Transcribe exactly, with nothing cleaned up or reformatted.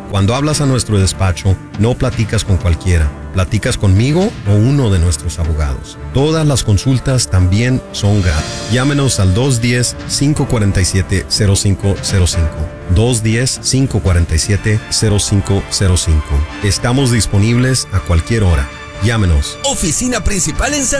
Cuando hablas a nuestro despacho, no platicas con cualquiera. Platicas conmigo o uno de nuestros abogados. Todas las consultas también son gratis. Llámenos al dos uno cero, cinco cuatro siete, cero cinco cero cinco. dos uno cero, cinco cuatro siete, cero cinco cero cinco. Estamos disponibles a cualquier hora. Llámenos. Oficina principal en San